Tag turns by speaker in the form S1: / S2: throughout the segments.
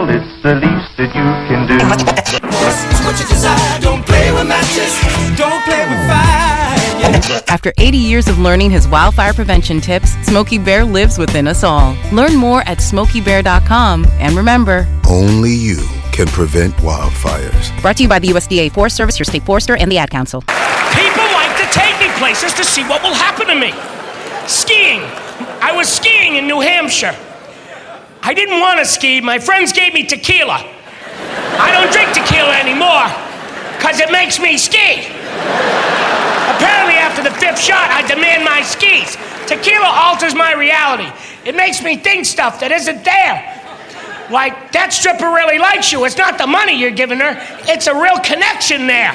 S1: fall, it's the least that you can do.
S2: What you desire, don't play with matches, don't play with fire.
S3: After 80 years of learning his wildfire prevention tips, Smokey Bear lives within us all. Learn more at SmokeyBear.com. And remember,
S4: only you can prevent wildfires.
S3: Brought to you by the USDA Forest Service, your state forester, and the Ad Council.
S5: People like to take me places to see what will happen to me. Skiing. I was skiing in New Hampshire. I didn't want to ski. My friends gave me tequila. I don't drink tequila anymore because it makes me ski. Apparently after the 5th shot, I demand my skis. Tequila alters my reality. It makes me think stuff that isn't there. Like, that stripper really likes you. It's not the money you're giving her. It's a real connection there.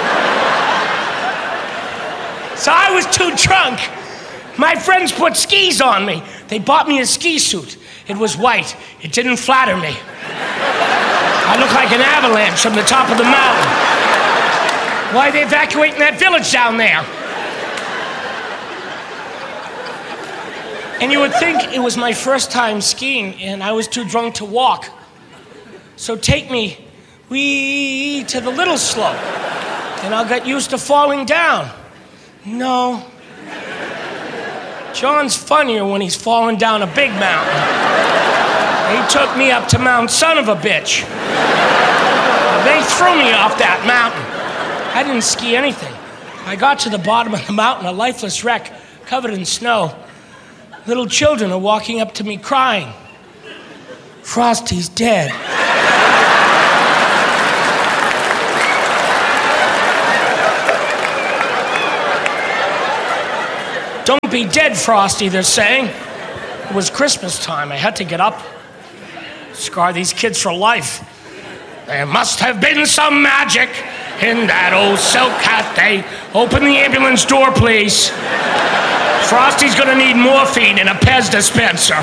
S5: So I was too drunk. My friends put skis on me. They bought me a ski suit. It was white. It didn't flatter me. I looked like an avalanche from the top of the mountain. Why are they evacuating that village down there? And you would think it was my first time skiing and I was too drunk to walk. So take me to the little slope and I'll get used to falling down. No. John's funnier when he's falling down a big mountain. He took me up to Mount Son of a Bitch. They threw me off that mountain. I didn't ski anything. I got to the bottom of the mountain, a lifeless wreck, covered in snow. Little children are walking up to me crying. Frosty's dead. Don't be dead, Frosty, they're saying. It was Christmas time. I had to get up. Scar these kids for life. There must have been some magic in that old silk hat. They open the ambulance door, please. Frosty's gonna need morphine and a Pez dispenser.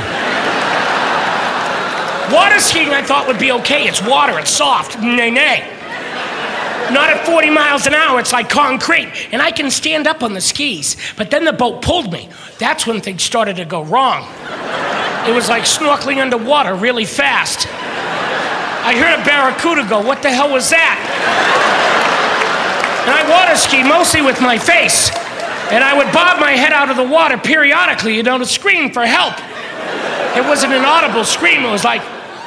S5: Water skiing I thought would be okay. It's water, it's soft. Nay. Not at 40 miles an hour, it's like concrete. And I can stand up on the skis. But then the boat pulled me. That's when things started to go wrong. It was like snorkeling underwater really fast. I heard a barracuda go, what the hell was that? And I water ski mostly with my face. And I would bob my head out of the water periodically, to scream for help. It wasn't an audible scream, it was like,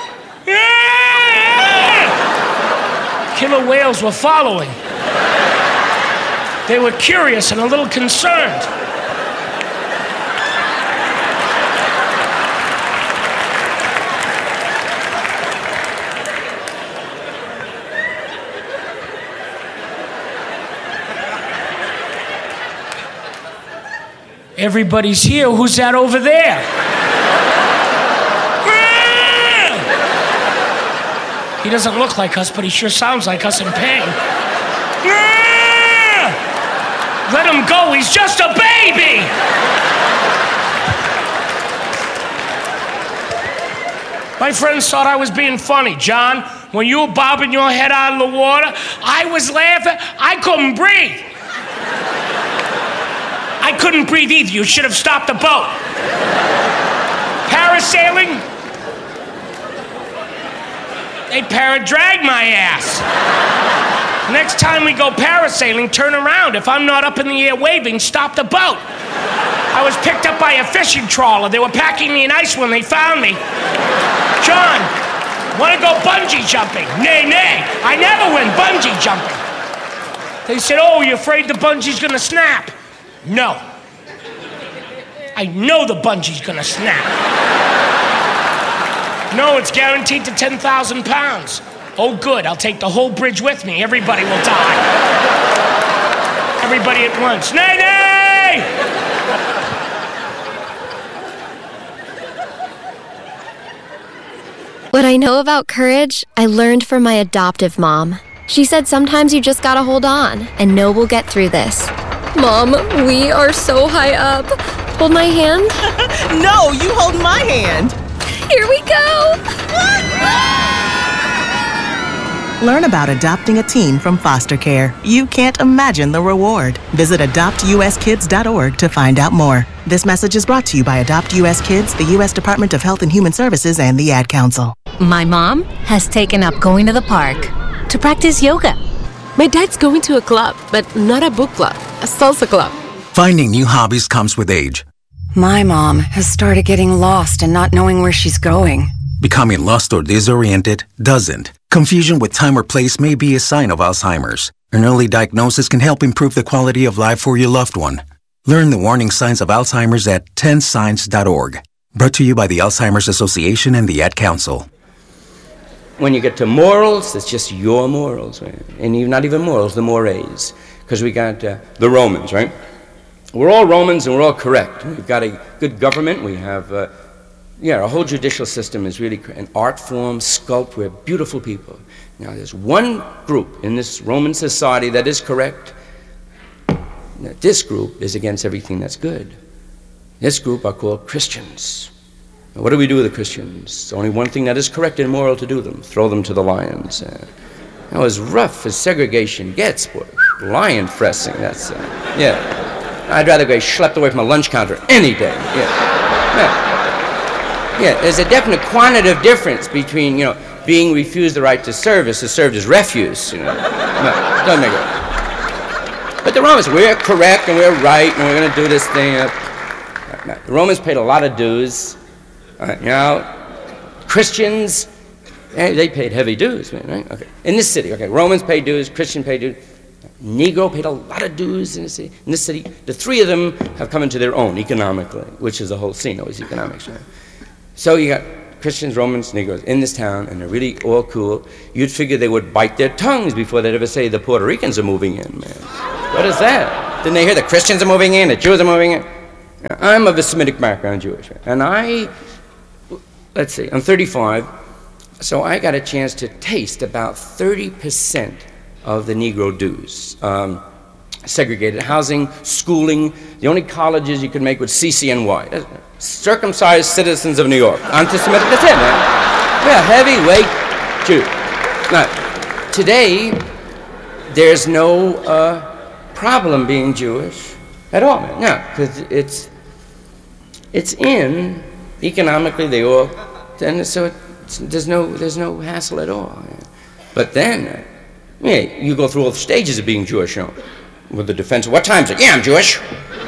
S5: killer whales were following. They were curious and a little concerned. Everybody's here. Who's that over there? He doesn't look like us, but he sure sounds like us in pain. Let him go. He's just a baby. My friends thought I was being funny. John, when you were bobbing your head out of the water, I was laughing. I couldn't breathe. I couldn't breathe either. You should have stopped the boat. Parasailing? They para-drag my ass. Next time we go parasailing, turn around. If I'm not up in the air waving, stop the boat. I was picked up by a fishing trawler. They were packing me in ice when they found me. John, want to go bungee jumping? Nay. I never went bungee jumping. They said, oh, you're afraid the bungee's gonna snap? No. I know the bungee's gonna snap. No, it's guaranteed to 10,000 pounds. Oh, good, I'll take the whole bridge with me. Everybody will die. Everybody at once. Nay!
S6: What I know about courage, I learned from my adoptive mom. She said sometimes you just gotta hold on and know we'll get through this. Mom, we are so high up. Hold my hand.
S7: No, you hold my hand.
S6: Here we go.
S7: Learn about adopting a teen from foster care. You can't imagine the reward. Visit adoptuskids.org to find out more. This message is brought to you by Adopt US Kids, the U.S. Department of Health and Human Services, and the Ad Council.
S8: My mom has taken up going to the park to practice yoga.
S9: My dad's going to a club, but not a book club, a salsa club.
S10: Finding new hobbies comes with age.
S11: My mom has started getting lost and not knowing where she's going.
S10: Becoming lost or disoriented doesn't. Confusion with time or place may be a sign of Alzheimer's. An early diagnosis can help improve the quality of life for your loved one. Learn the warning signs of Alzheimer's at 10signs.org. Brought to you by the Alzheimer's Association and the Ad Council.
S12: When you get to morals, it's just your morals, right? And not even morals, the mores. Because we got the Romans, right? We're all Romans and we're all correct. We've got a good government. We have, our whole judicial system is really an art form, sculpt. We're beautiful people. Now, there's one group in this Roman society that is correct. Now, this group is against everything that's good. This group are called Christians. Now, what do we do with the Christians? Only one thing that is correct and moral to do them: throw them to the lions. Now, as rough as segregation gets, boy, lion fressing, that's, I'd rather go schlepped away from a lunch counter any day. There's a definite quantitative difference between, being refused the right to service is served as refuse, No, doesn't make it. But the Romans, we're correct and we're right and we're going to do this thing. Now, the Romans paid a lot of dues. Now, Christians, they paid heavy dues, right? Okay. In this city, Romans paid dues, Christian paid dues. Negro paid a lot of dues in the city. In this city, the three of them have come into their own economically, which is the whole scene, always economics, right? So you got Christians, Romans, Negroes in this town, and they're really all cool. You'd figure they would bite their tongues before they'd ever say the Puerto Ricans are moving in, man. What is that? Didn't they hear the Christians are moving in, the Jews are moving in? I'm of a Semitic background, Jewish, and I'm 35, so I got a chance to taste about 30% of the Negro dues. Segregated housing, schooling, the only colleges you could make was CCNY. Circumcised citizens of New York. Anti-Semitic, that's it, man. Yeah, heavyweight Jew. Now, today, there's no problem being Jewish at all, man. No, because it's in, economically, they all, and so there's no hassle at all. But then, you go through all the stages of being Jewish, with the defense. What time is it? Yeah, I'm Jewish.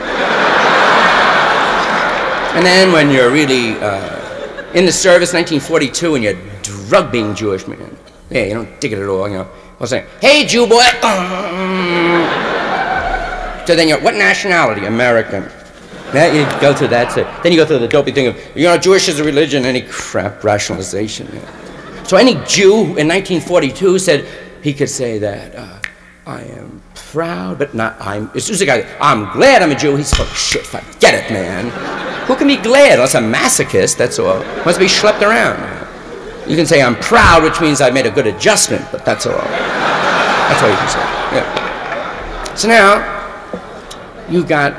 S12: And then when you're really in the service, 1942, and you're drug being Jewish, man. Yeah, you don't dig it at all, I was saying, hey, Jew boy. So then you're, what nationality? American. Yeah, you go through that. So then you go through the dopey thing of, Jewish is a religion, any crap rationalization. Yeah. So any Jew in 1942 said, he could say that, I am proud, but not, as soon as the guy, I'm glad I'm a Jew, he's full of shit, forget it, man. Who can be glad? Unless a masochist, that's all. Must be schlepped around. You can say I'm proud, which means I made a good adjustment, but that's all. That's all you can say, yeah. So now, you've got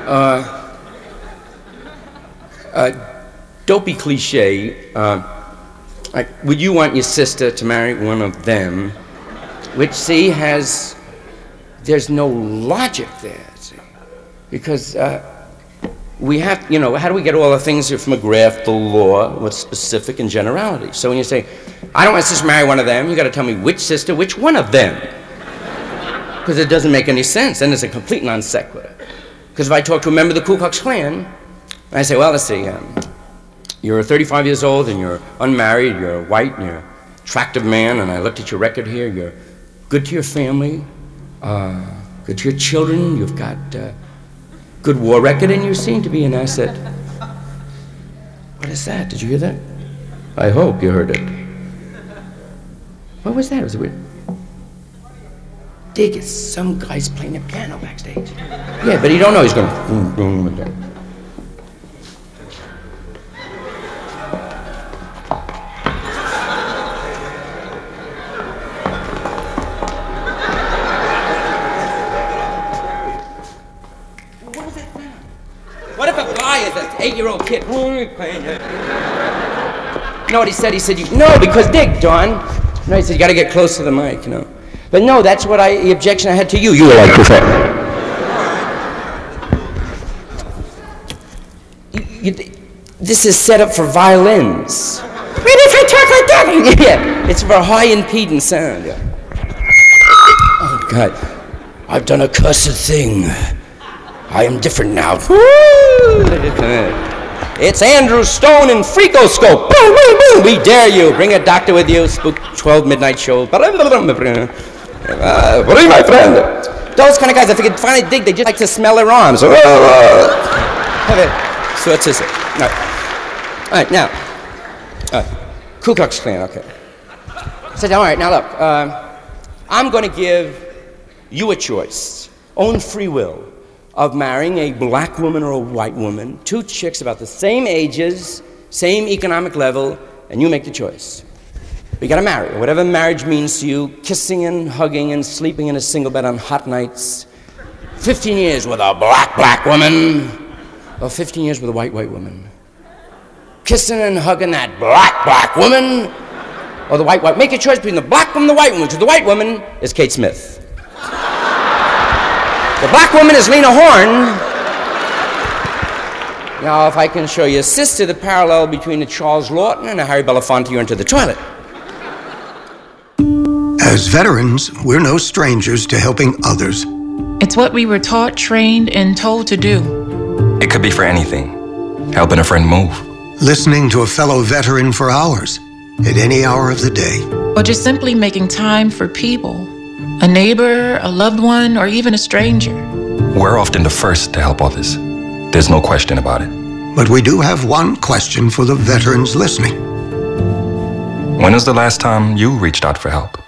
S12: a dopey cliche, like, would you want your sister to marry one of them? Which, see, there's no logic there, see. Because we have, how do we get all the things from McGrath, the law, what's specific and generality? So when you say, I don't want my sister to marry one of them, you got to tell me which sister, which one of them. Because it doesn't make any sense, then it's a complete non sequitur. Because if I talk to a member of the Ku Klux Klan, I say, well, let's see, you're 35 years old and you're unmarried, you're white, and you're an attractive man, and I looked at your record here, you're good to your family, good to your children, you've got good war record, and you seem to be an asset. What is that? Did you hear that? I hope you heard it. What was that? Was it weird? Dig it. Some guy's playing the piano backstage. Yeah, but he don't know he's going boom, boom, with that. What if a guy is an 8-year-old kid? You know what he said? He said, no, because dig, Don. No, he said, you got to get close to the mic, But no, that's what the objection I had to you. You were like this is set up for violins. Maybe if I talk like that. Yeah, it's for a high impedance sound. Yeah. Oh, God. I've done a cursed thing. I am different now. It's Andrew Stone in Freakoscope. Boom, boom, boom. We dare you. Bring a doctor with you. Spook 12 midnight show. What are you, my friend? Those kind of guys, if they can finally dig, they just like to smell their arms. So that's it. All right, now. Ku Klux Klan, okay. So, all right, now look. I'm going to give you a choice, own free will, of marrying a black woman or a white woman, two chicks about the same ages, same economic level, and you make the choice. But you gotta marry, whatever marriage means to you, kissing and hugging and sleeping in a single bed on hot nights, 15 years with a black woman, or 15 years with a white woman. Kissing and hugging that black woman, or the white. Make a choice between the black woman and the white woman, because the white woman is Kate Smith. The black woman is Lena Horne. Now, if I can show you, sister, the parallel between a Charles Lawton and a Harry Belafonte, you're into the toilet.
S4: As veterans, we're no strangers to helping others.
S13: It's what we were taught, trained, and told to do.
S14: It could be for anything. Helping a friend move.
S4: Listening to a fellow veteran for hours, at any hour of the day.
S13: Or just simply making time for people. A neighbor, a loved one, or even a stranger.
S14: We're often the first to help others. There's no question about it.
S4: But we do have one question for the veterans listening.
S14: When was the last time you reached out for help?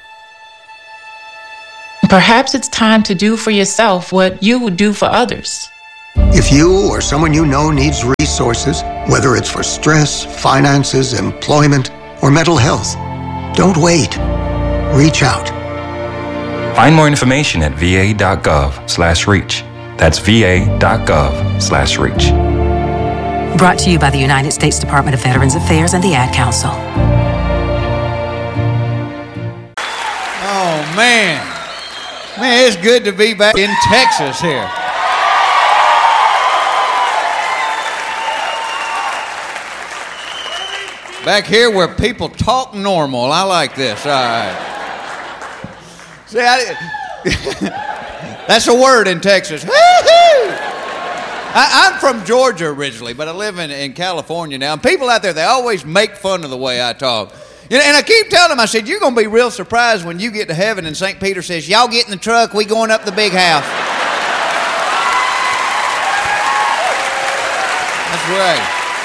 S13: Perhaps it's time to do for yourself what you would do for others.
S4: If you or someone you know needs resources, whether it's for stress, finances, employment, or mental health, don't wait. Reach out.
S14: Find more information at va.gov/reach. That's va.gov/reach.
S15: Brought to you by the United States Department of Veterans Affairs and the Ad Council.
S16: Oh, man. Man, it's good to be back in Texas here. Back here where people talk normal. I like this. All right. See, that's a word in Texas. I'm from Georgia originally, but I live in California now. And people out there, they always make fun of the way I talk. You know, and I keep telling them, I said, you're going to be real surprised when you get to heaven and St. Peter says, y'all get in the truck, we going up the big house. That's right.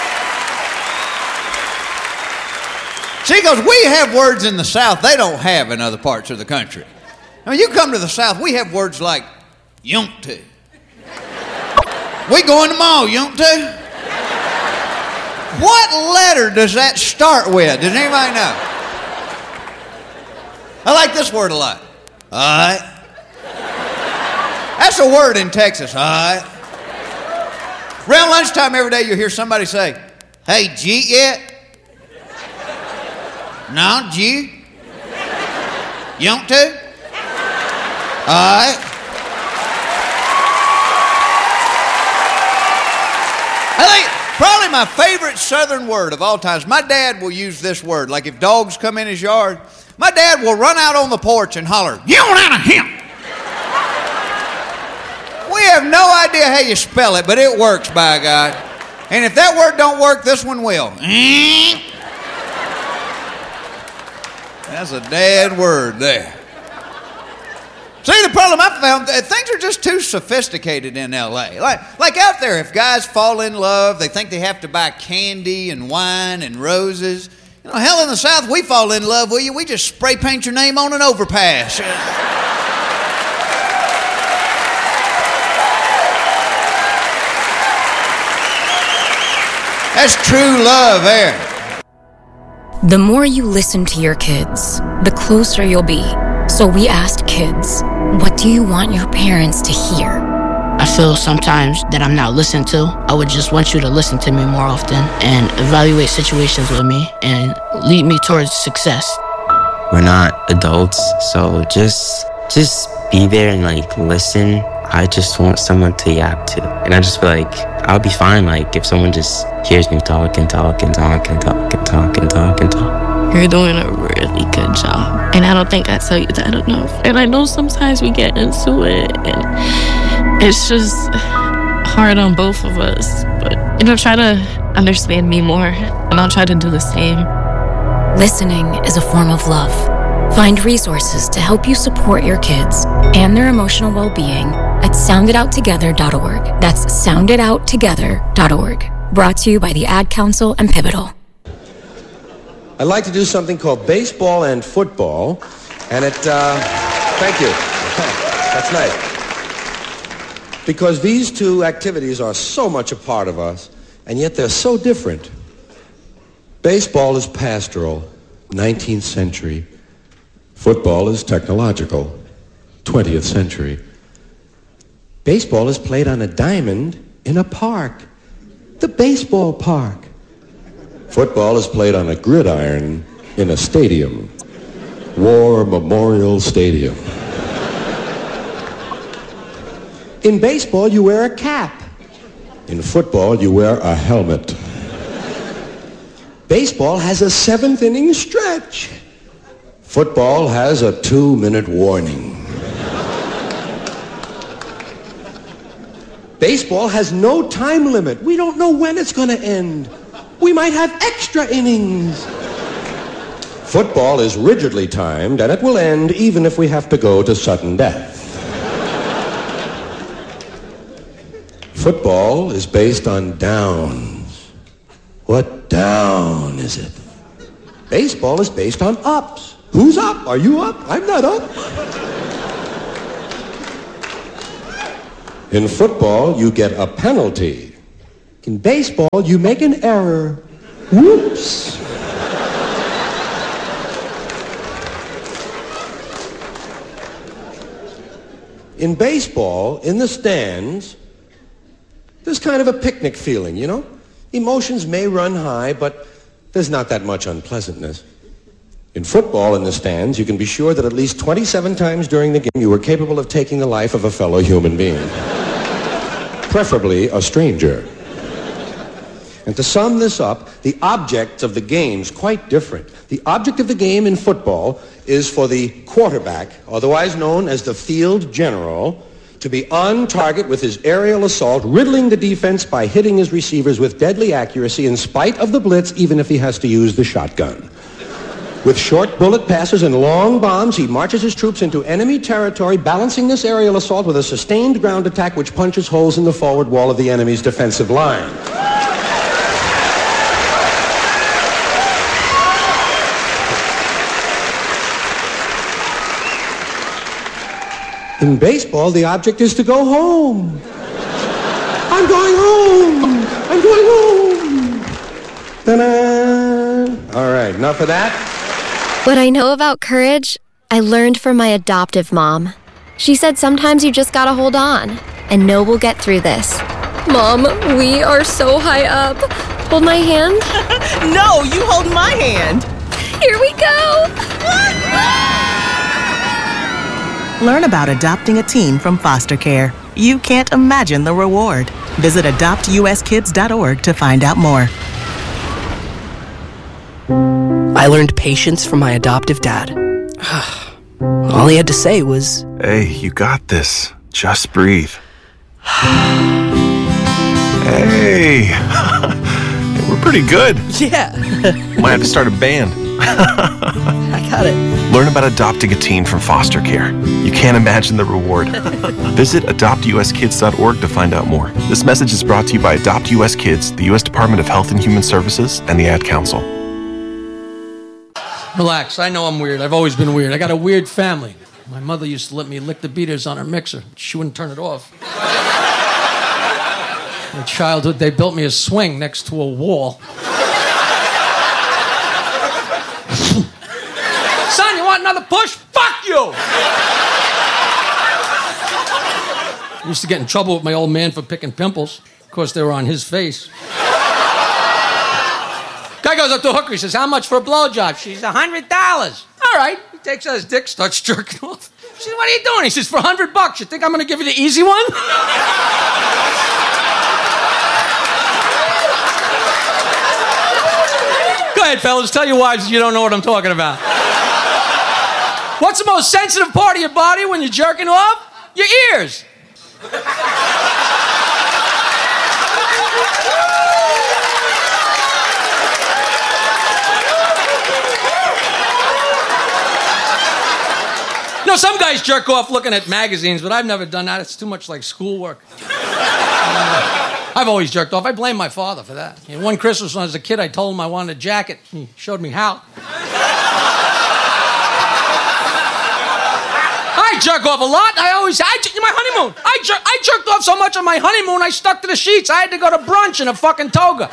S16: See, because we have words in the South they don't have in other parts of the country. I mean, you come to the South, we have words like "yunt to." We going tomorrow, yunt to? What letter does that start with? Does anybody know? I like this word a lot. All right. That's a word in Texas, all right. Around lunchtime every day you hear somebody say, "Hey, G yet?" "No, G." "Yunt to?" All right. I think probably my favorite Southern word of all times, my dad will use this word. Like if dogs come in his yard, my dad will run out on the porch and holler, "You out of him." We have no idea how you spell it, but it works, by God. And if that word don't work, this one will. That's a dad word there. See, the problem I found, things are just too sophisticated in L.A. Like out there, if guys fall in love, they think they have to buy candy and wine and roses. You know, hell, in the South, we fall in love with you. We just spray paint your name on an overpass. That's true love there.
S17: The more you listen to your kids, the closer you'll be. So we asked kids, what do you want your parents to hear?
S18: I feel sometimes that I'm not listened to. I would just want you to listen to me more often and evaluate situations with me and lead me towards success.
S19: We're not adults, so just be there and listen. I just want someone to yap to. And I just feel like I'll be fine if someone just hears me talk and talk and talk and talk.
S18: You're doing a really good job. And I don't think I tell you that enough. And I know sometimes we get into it, and it's just hard on both of us. But, try to understand me more, and I'll try to do the same.
S17: Listening is a form of love. Find resources to help you support your kids and their emotional well-being at sounditouttogether.org. That's sounditouttogether.org. Brought to you by the Ad Council and Pivotal.
S20: I'd like to do something called baseball and football, and thank you. That's nice. Because these two activities are so much a part of us, and yet they're so different. Baseball is pastoral, 19th century. Football is technological, 20th century. Baseball is played on a diamond in a park, the baseball park. Football is played on a gridiron in a stadium, War Memorial Stadium. In baseball, you wear a cap. In football, you wear a helmet. Baseball has a 7th inning stretch. Football has a 2-minute warning. Baseball has no time limit. We don't know when it's going to end. We might have extra innings. Football is rigidly timed, and it will end even if we have to go to sudden death. Football is based on downs. What down is it? Baseball is based on ups. Who's up? Are you up? I'm not up. In football, you get a penalty. In baseball, you make an error. Whoops. In baseball, in the stands, there's kind of a picnic feeling, you know? Emotions may run high, but there's not that much unpleasantness. In football, in the stands, you can be sure that at least 27 times during the game you were capable of taking the life of a fellow human being. Preferably a stranger. And to sum this up, the objects of the game's quite different. The object of the game in football is for the quarterback, otherwise known as the field general, to be on target with his aerial assault, riddling the defense by hitting his receivers with deadly accuracy in spite of the blitz, even if he has to use the shotgun. With short bullet passes and long bombs, he marches his troops into enemy territory, balancing this aerial assault with a sustained ground attack which punches holes in the forward wall of the enemy's defensive line. In baseball, the object is to go home. I'm going home. I'm going home. Ta-da! All right, enough of that.
S6: What I know about courage, I learned from my adoptive mom. She said sometimes you just gotta hold on and know we'll get through this. Mom, we are so high up. Hold my hand.
S7: No, you hold my hand.
S6: Here we go.
S7: Learn about adopting a teen from foster care. You can't imagine the reward. Visit adoptuskids.org to find out more.
S21: I learned patience from my adoptive dad. All he had to say was,
S14: "Hey, you got this. Just breathe." Hey, we're pretty good.
S21: Yeah.
S14: Might have to start a band.
S21: I got it.
S14: Learn about adopting a teen from foster care. You can't imagine the reward. Visit adoptuskids.org to find out more. This message is brought to you by Adopt US Kids, the U.S. Department of Health and Human Services, and the Ad Council.
S22: Relax, I know I'm weird. I've always been weird. I got a weird family. My mother used to let me lick the beaters on her mixer. She wouldn't turn it off. In childhood, they built me a swing next to a wall. Son, you want another push? Fuck you! I used to get in trouble with my old man for picking pimples. Of course, they were on his face. Guy goes up to a hooker. He says, "How much for a blowjob?" She says, $100. All right. He takes out his dick, starts jerking off. She says, "What are you doing?" He says, "For $100. You think I'm going to give you the easy one?" ahead, fellas. Tell your wives you don't know what I'm talking about. What's the most sensitive part of your body when you're jerking off? Your ears. No, some guys jerk off looking at magazines, but I've never done that. It's too much like schoolwork. I've always jerked off. I blame my father for that. One Christmas when I was a kid, I told him I wanted a jacket. He showed me how. I jerk off a lot. My honeymoon. I jerked off so much on my honeymoon, I stuck to the sheets. I had to go to brunch in a fucking toga.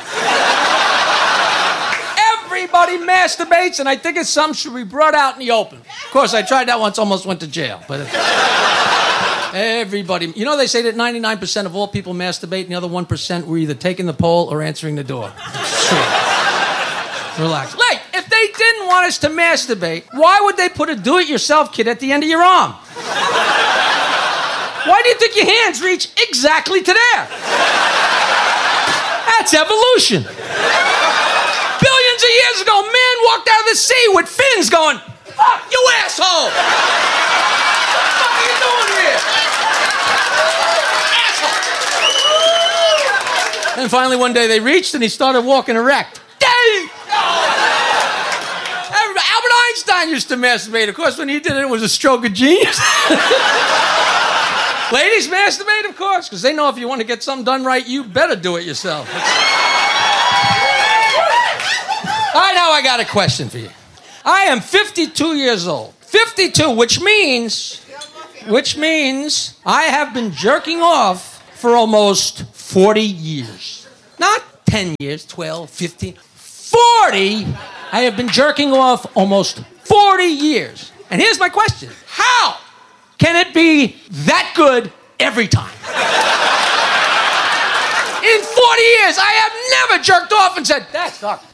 S22: Everybody masturbates, and I think it's something should be brought out in the open. Of course, I tried that once, almost went to jail. But everybody, you know, they say that 99% of all people masturbate, and the other 1% were either taking the pole or answering the door. It's true. Relax. Like, if they didn't want us to masturbate, why would they put a do-it-yourself kit at the end of your arm? Why do you think your hands reach exactly to there? That's evolution. Billions of years ago, man walked out of the sea with fins going, "Fuck you, asshole! What the fuck are you doing here? Asshole!" And finally, one day they reached and he started walking erect. Dang! Albert Einstein used to masturbate. Of course, when he did it, it was a stroke of genius. Ladies masturbate, of course, because they know if you want to get something done right, you better do it yourself. Now I got a question for you. I am 52 years old. 52, which means I have been jerking off for almost 40 years. Not 10 years, 12, 15, 40. I have been jerking off almost 40 years. And here's my question. How can it be that good every time? In 40 years, I have never jerked off and said, that sucked.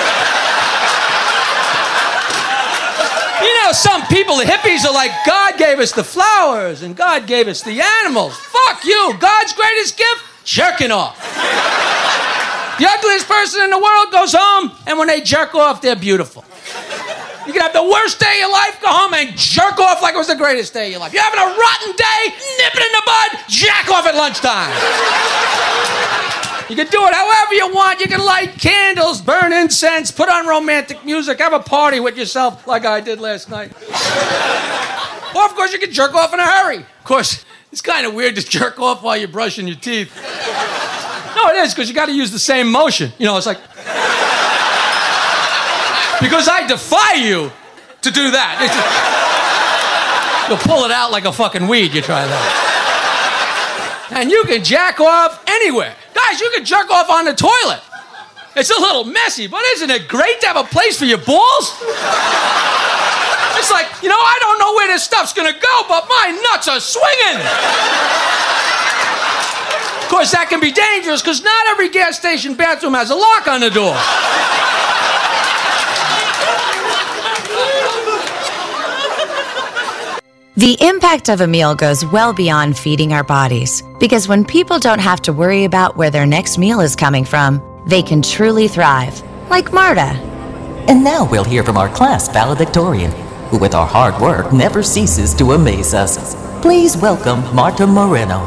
S22: You know, some people, the hippies, are like, God gave us the flowers and God gave us the animals. Fuck you. God's greatest gift? Jerking off. The ugliest person in the world goes home, and when they jerk off, they're beautiful. You can have the worst day of your life, go home and jerk off like it was the greatest day of your life. You're having a rotten day, nip it in the bud, jack off at lunchtime. You can do it however you want. You can light candles, burn incense, put on romantic music, have a party with yourself like I did last night. Or, of course, you can jerk off in a hurry. Of course, it's kind of weird to jerk off while you're brushing your teeth. No, it is, because you got to use the same motion. You know, it's like... Because I defy you to do that. You'll pull it out like a fucking weed, you try that. And you can jack off anywhere. Guys, you can jerk off on the toilet. It's a little messy, but isn't it great to have a place for your balls? It's like, you know, I don't know where this stuff's gonna go, but my nuts are swinging. Of course, that can be dangerous because not every gas station bathroom has a lock on the door.
S1: The impact of a meal goes well beyond feeding our bodies, because when people don't have to worry about where their next meal is coming from, they can truly thrive, like Marta.
S2: And now we'll hear from our class valedictorian, who with our hard work never ceases to amaze us. Please welcome Marta Moreno.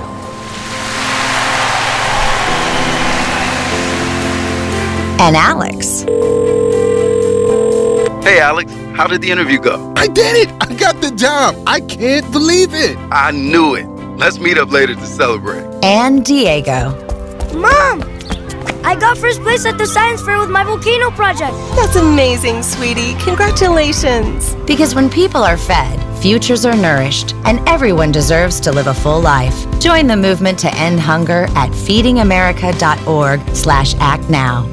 S1: And Alex.
S23: Hey, Alex. How did the interview go?
S24: I did it! I got the job! I can't believe it!
S23: I knew it. Let's meet up later to celebrate.
S1: And Diego.
S25: Mom! I got first place at the science fair with my volcano project.
S9: That's amazing, sweetie. Congratulations.
S1: Because when people are fed, futures are nourished, and everyone deserves to live a full life. Join the movement to end hunger at feedingamerica.org/actnow.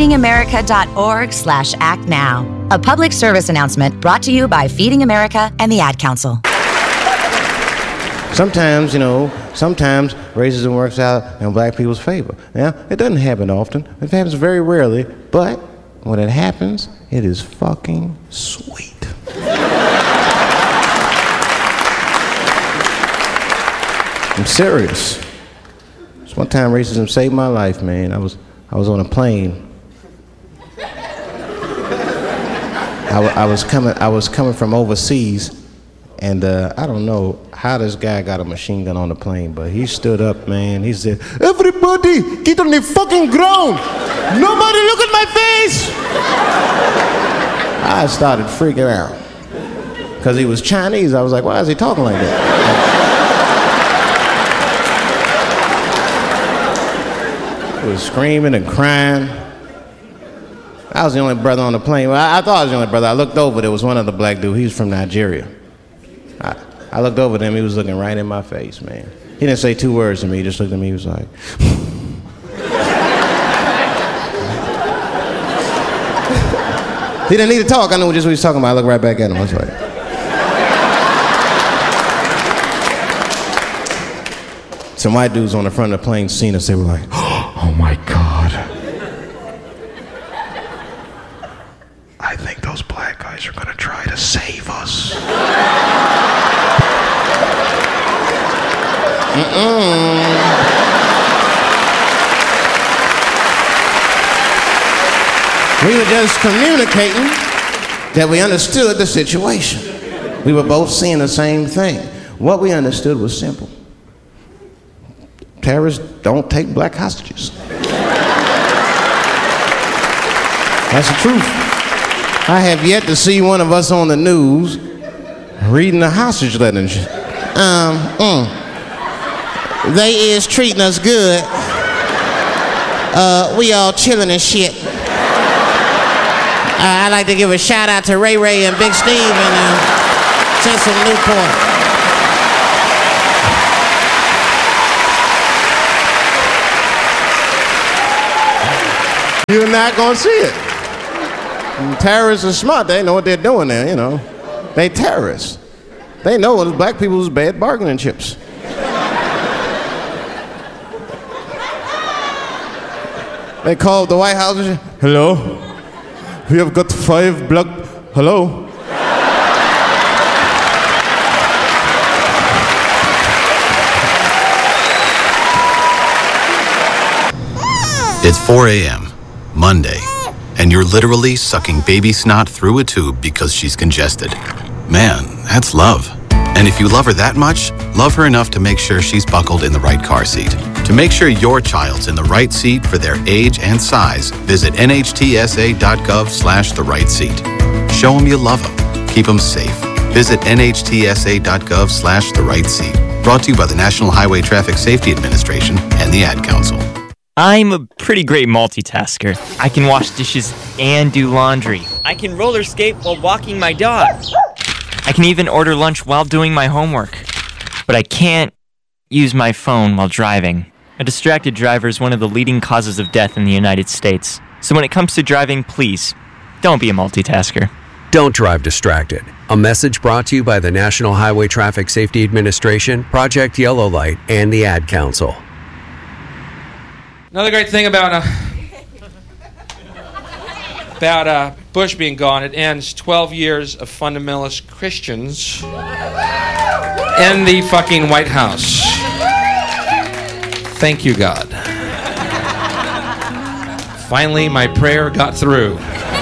S1: feedingamerica.org/actnow. A public service announcement brought to you by Feeding America and the Ad Council.
S26: Sometimes, sometimes racism works out in black people's favor. Yeah, it doesn't happen often. It happens very rarely, but when it happens, it is fucking sweet. I'm serious. This one time racism saved my life, man. I was on a plane. I was coming from overseas, and I don't know how this guy got a machine gun on the plane, but he stood up, man. He said, "Everybody, get on the fucking ground! Nobody look at my face!" I started freaking out because he was Chinese. I was like, "Why is he talking like that?" He was screaming and crying. I was the only brother on the plane. Well, I thought I was the only brother. I looked over, there was one other black dude. He was from Nigeria. I looked over at him, he was looking right in my face, man. He didn't say two words to me, he just looked at me, he was like... He didn't need to talk, I knew just what he was talking about. I looked right back at him, I was like... Some white dudes on the front of the plane seen us, they were like, "Oh my God. I think those black guys are gonna try to save us." We were just communicating that we understood the situation. We were both seeing the same thing. What we understood was simple. Terrorists don't take black hostages. That's the truth. I have yet to see one of us on the news reading a hostage letter and shit. They is treating us good. We all chilling and shit. I'd like to give a shout out to Ray Ray and Big Steve and send some Newport. You're not gonna see it. And terrorists are smart. They know what they're doing there, you know. They terrorists. They know it's black people's bad bargaining chips. They called the White House and said, "Hello, we have got 5 black, hello?"
S3: It's 4 a.m., Monday, and you're literally sucking baby snot through a tube because she's congested. Man, that's love. And if you love her that much, love her enough to make sure she's buckled in the right car seat. To make sure your child's in the right seat for their age and size, visit nhtsa.gov/the right seat. Show them you love them. Keep them safe. Visit nhtsa.gov/the right seat. Brought to you by the National Highway Traffic Safety Administration and the Ad Council.
S5: I'm a pretty great multitasker. I can wash dishes and do laundry. I can roller skate while walking my dog. I can even order lunch while doing my homework. But I can't use my phone while driving. A distracted driver is one of the leading causes of death in the United States. So when it comes to driving, please, don't be a multitasker.
S8: Don't drive distracted. A message brought to you by the National Highway Traffic Safety Administration, Project Yellow Light, and the Ad Council.
S22: Another great thing about Bush being gone, it ends 12 years of fundamentalist Christians in the fucking White House. Thank you, God. Finally, my prayer got through.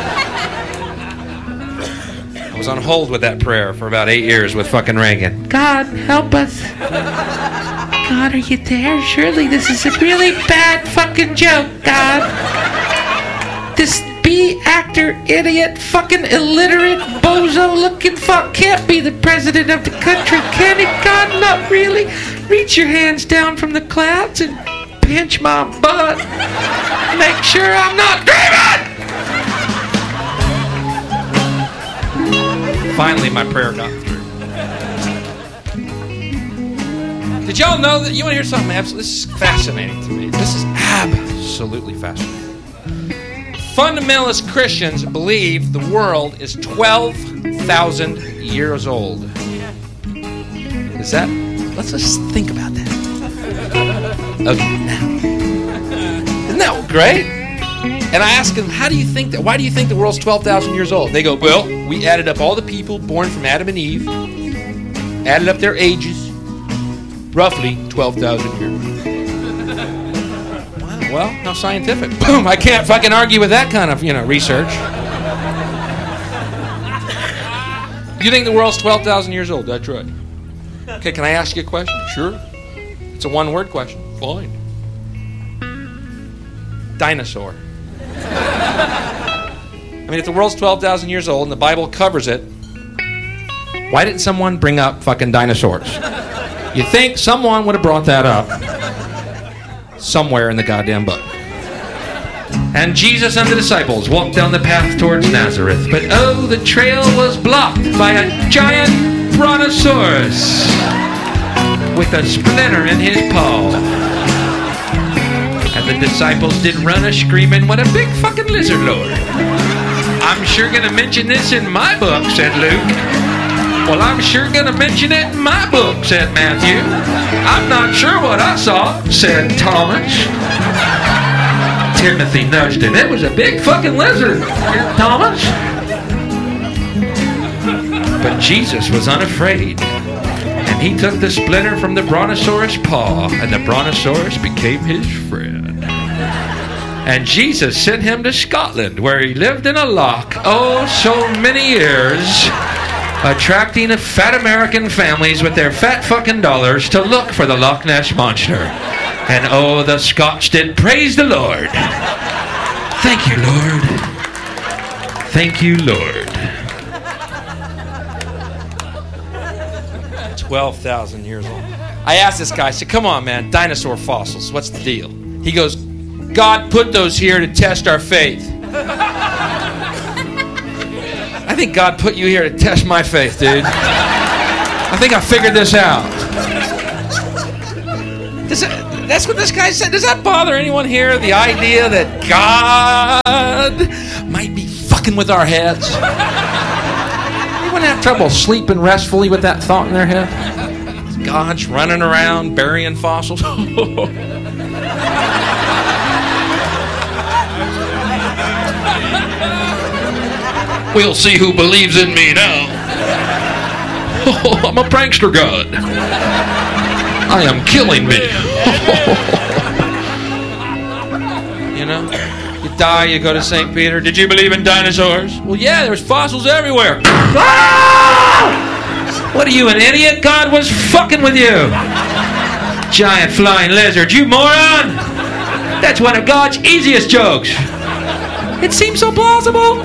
S22: I was on hold with that prayer for about 8 years with fucking Reagan. God, help us. God, are you there? Surely this is a really bad fucking joke, God. This B-actor, idiot, fucking illiterate, bozo-looking fuck can't be the president of the country, can he? God, not really. Reach your hands down from the clouds and pinch my butt. Make sure I'm not dreaming! Finally, my prayer got through. Did y'all know that? You want to hear something absolutely? This is fascinating to me. This is absolutely fascinating. Fundamentalist Christians believe the world is 12,000 years old. Is that? Let's just think about that. Okay, now. Isn't that great? And I ask them, how do you think that? Why do you think the world's 12,000 years old? They go, well, we added up all the people born from Adam and Eve, added up their ages. Roughly 12,000 years. Wow, well, how scientific. Boom, I can't fucking argue with that kind of, research. You think the world's 12,000 years old? That's right. Okay, can I ask you a question? Sure. It's a one-word question. Fine. Dinosaur. I mean, if the world's 12,000 years old and the Bible covers it, why didn't someone bring up fucking dinosaurs? You think someone would have brought that up somewhere in the goddamn book. And Jesus and the disciples walked down the path towards Nazareth, but oh, the trail was blocked by a giant brontosaurus with a splinter in his paw. And the disciples did run a screaming, "What a big fucking lizard, Lord." "I'm sure gonna mention this in my book," said Luke. "Well, I'm sure gonna mention it in my book," said Matthew. "I'm not sure what I saw," said Thomas. Timothy nudged him. "It was a big fucking lizard, Thomas." But Jesus was unafraid, and he took the splinter from the brontosaurus' paw, and the brontosaurus became his friend. And Jesus sent him to Scotland, where he lived in a loch, oh, so many years, attracting fat American families with their fat fucking dollars to look for the Loch Ness Monster. And oh, the Scots did praise the Lord. Thank you, Lord. Thank you, Lord. 12,000 years old. I asked this guy, I said, "Come on, man, dinosaur fossils, what's the deal?" He goes, "God put those here to test our faith." I think God put you here to test my faith, dude. I think I figured this out. That's what this guy said. Does that bother anyone here? The idea that God might be fucking with our heads? Anyone have trouble sleeping restfully with that thought in their head? God's running around burying fossils. We'll see who believes in me now. I'm a prankster God. I am killing me. You know, you die, you go to St. Peter. "Did you believe in dinosaurs?" "Well, yeah, there's fossils everywhere." "What are you, an idiot? God was fucking with you. Giant flying lizard, you moron. That's one of God's easiest jokes. It seems so plausible.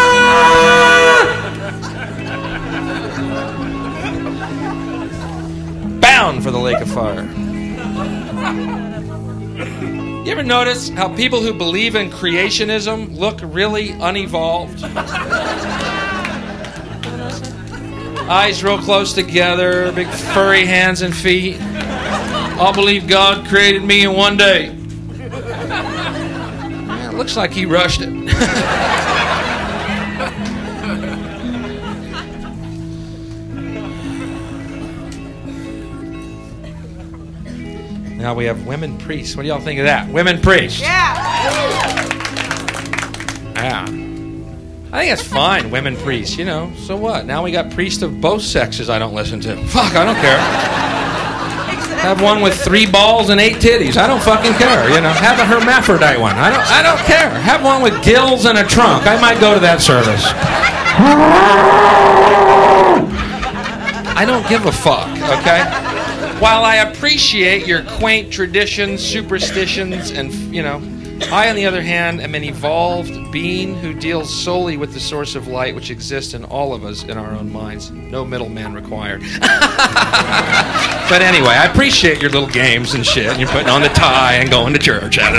S22: Bound for the lake of fire. You ever notice how people who believe in creationism look really unevolved? Eyes real close together, big furry hands and feet. All believe God created me in one day. Yeah, it looks like he rushed it. Now we have women priests. What do y'all think of that? Women priests. Yeah. I think that's fine, women priests, you know. So what? Now we got priests of both sexes I don't listen to. Fuck, I don't care. Have one with 3 balls and 8 titties. I don't fucking care, you know. Have a hermaphrodite one. I don't care. Have one with gills and a trunk. I might go to that service. I don't give a fuck, okay? While I appreciate your quaint traditions, superstitions, and, you know, I, on the other hand, am an evolved being who deals solely with the source of light which exists in all of us in our own minds. No middleman required. But anyway, I appreciate your little games and shit. And you're putting on the tie and going to church. Hear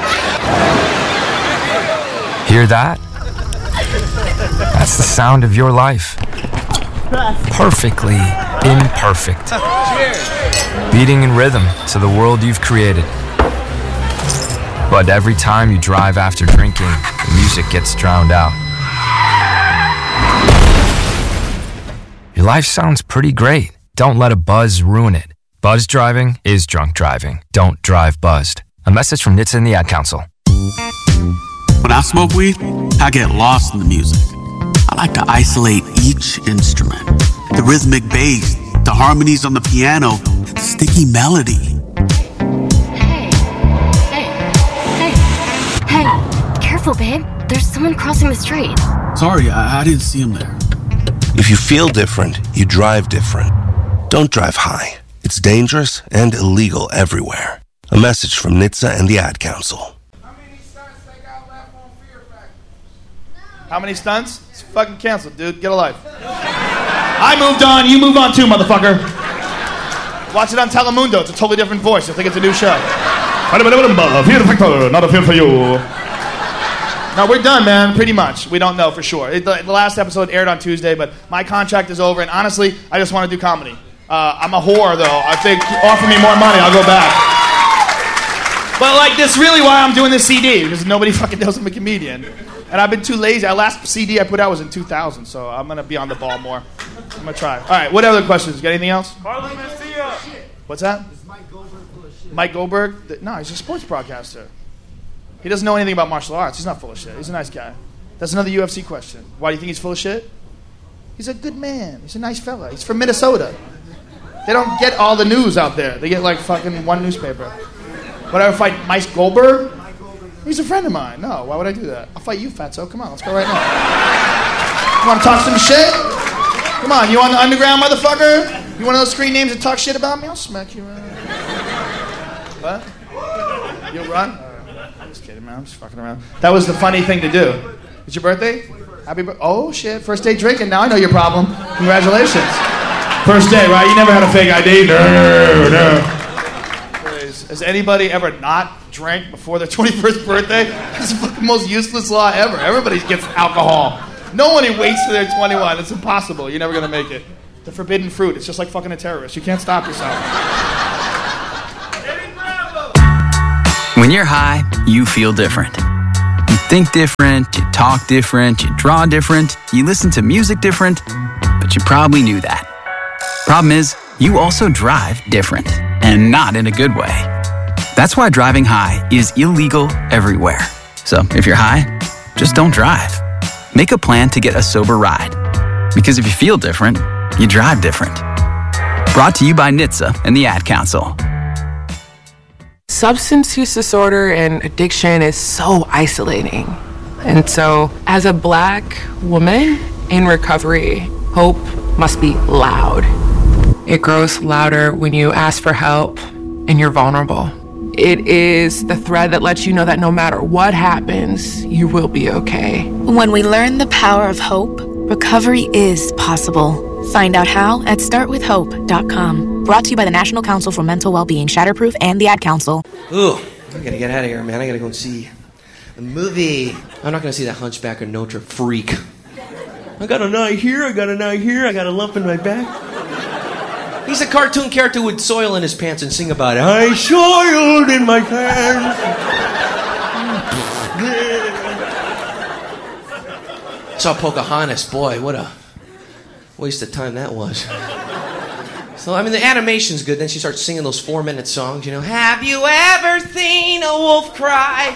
S4: that? That's the sound of your life. Perfectly imperfect. Beating in rhythm to the world you've created. But every time you drive after drinking, the music gets drowned out. Your life sounds pretty great. Don't let a buzz ruin it. Buzz driving is drunk driving. Don't drive buzzed. A message from NHTSA and the Ad Council.
S10: When I smoke weed, I get lost in the music. I like to isolate each instrument. The rhythmic bass, the harmonies on the piano, the sticky melody.
S11: Hey, careful, babe. There's someone crossing the street.
S10: Sorry, I didn't see him there.
S11: If you feel different, you drive different. Don't drive high. It's dangerous and illegal everywhere. A message from NHTSA and the Ad Council.
S12: How many stunts? It's fucking canceled, dude. Get a life. I moved on. You move on too, motherfucker. Watch it on Telemundo. It's a totally different voice. I think it's a new show. Fear Factor, not a fear for you. No, we're done, man. Pretty much. We don't know for sure. The last episode aired on Tuesday, but my contract is over, and honestly, I just want to do comedy. I'm a whore, though. I think offer me more money, I'll go back. But like, that's really why I'm doing this CD, because nobody fucking knows I'm a comedian. And I've been too lazy. Our last CD I put out was in 2000, so I'm going to be on the ball more. I'm going to try. All right, what other questions? Got anything else?
S13: Carly Mencia.
S12: What's that?
S13: Is Mike Goldberg full of shit?
S12: Mike Goldberg? No, he's a sports broadcaster. He doesn't know anything about martial arts. He's not full of shit. He's a nice guy. That's another UFC question. Why do you think he's full of shit? He's a good man. He's a nice fella. He's from Minnesota. They don't get all the news out there. They get like fucking one newspaper. Would I ever fight Mike Goldberg? He's a friend of mine. No, why would I do that? I'll fight you, fatso. Come on, let's go right now. You want to talk some shit? Come on, you on the underground, motherfucker? You one of those screen names that talk shit about me? I'll smack you around. What? You'll run? I'm just kidding, man. I'm just fucking around. That was the funny thing to do. It's your birthday? Happy birthday. Oh, shit. First day drinking. Now I know your problem. Congratulations. First day, right? You never had a fake ID? No. Has anybody ever not drank before their 21st birthday? It's the fucking most useless law ever. Everybody gets alcohol. No one waits till they're 21. It's impossible. You're never going to make it. The forbidden fruit. It's just like fucking a terrorist. You can't stop yourself.
S15: When you're high, you feel different. You think different, you talk different, you draw different, you listen to music different, but you probably knew that. Problem is, you also drive different, and not in a good way. That's why driving high is illegal everywhere. So if you're high, just don't drive. Make a plan to get a sober ride. Because if you feel different, you drive different. Brought to you by NHTSA and the Ad Council.
S16: Substance use disorder and addiction is so isolating. And so, as a Black woman in recovery, hope must be loud. It grows louder when you ask for help and you're vulnerable. It is the thread that lets you know that no matter what happens, you will be okay.
S19: When we learn the power of hope, recovery is possible. Find out how at startwithhope.com.
S27: Brought to you by the National Council for Mental Wellbeing, Shatterproof, and the Ad Council.
S28: Ooh, I gotta get out of here, man. I gotta go and see a movie. I'm not gonna see that Hunchback of Notre freak. I got an eye here, I got an eye here, I got a lump in my back. He's a cartoon character with soil in his pants and sing about it. I soiled in my pants. Saw Pocahontas. Boy, what a waste of time that was. So, I mean, the animation's good. Then she starts singing those 4-minute songs, you know. Have you ever seen a wolf cry?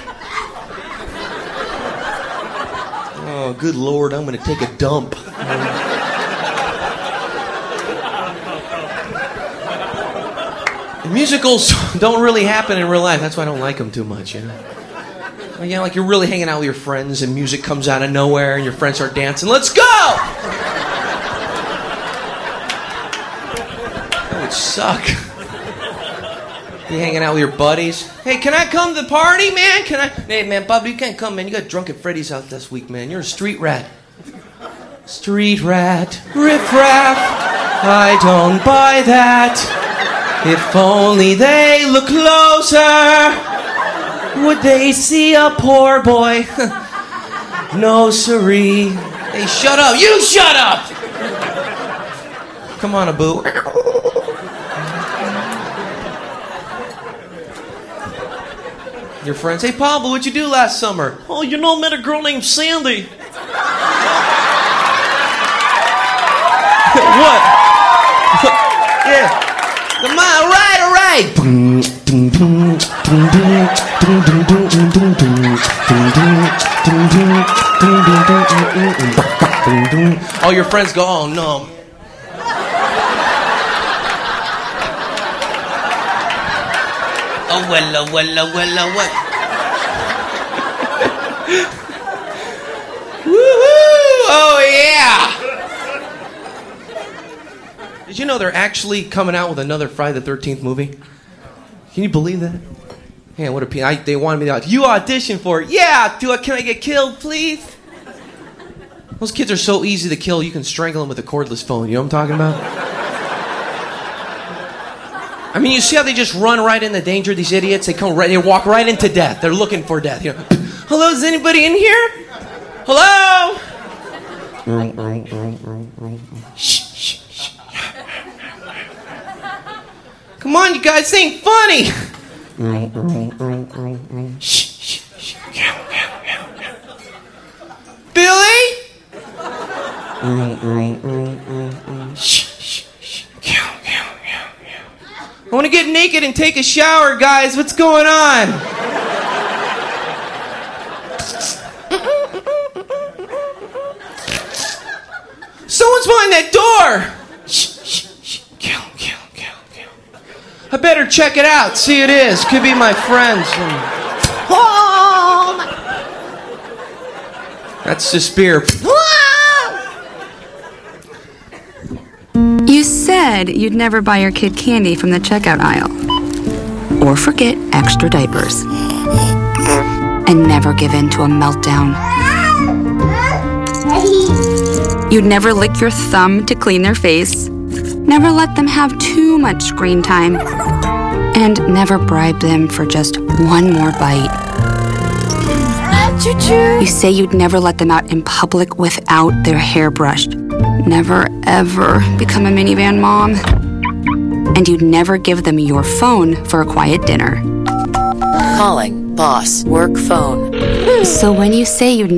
S28: Oh, good Lord, I'm going to take a dump. Musicals don't really happen in real life. That's why I don't like them too much, you know. You know, like you're really hanging out with your friends and music comes out of nowhere and your friends start dancing. Let's go! That would suck. You hanging out with your buddies. Hey, can I come to the party, man? Hey, man, Bob, you can't come, man. You got drunk at Freddy's house this week, man. You're a street rat. Street rat, riff-raff. I don't buy that. If only they look closer, would they see a poor boy? No, siree. Hey, shut up. You shut up! Come on, Abu. Your friends, hey, Pablo, what'd you do last summer? Oh, you know, I met a girl named Sandy. What? Yeah. Come on, all right. All your friends go, oh no. Oh, well, what? Woohoo! Oh, yeah! Did you know they're actually coming out with another Friday the 13th movie? Can you believe that? Man, what a they wanted me to. You audition for it. Yeah, can I get killed, please? Those kids are so easy to kill, you can strangle them with a cordless phone. You know what I'm talking about? I mean, you see how they just run right into danger, these idiots? They walk right into death. They're looking for death. You know, hello, is anybody in here? Hello? Shh. Come on, you guys, this ain't funny. Shh. Billy? Shh. I want to get naked and take a shower, guys. What's going on? Someone's behind that door. Shh. Kill. I better check it out. See who it is. Could be my friends. That's the spear.
S2: You said you'd never buy your kid candy from the checkout aisle. Or forget extra diapers. And never give in to a meltdown. You'd never lick your thumb to clean their face. Never let them have too much screen time. And never bribe them for just one more bite. You say you'd never let them out in public without their hair brushed. Never, ever become a minivan mom. And you'd never give them your phone for a quiet dinner.
S6: Calling boss work phone.
S2: So when you say you'd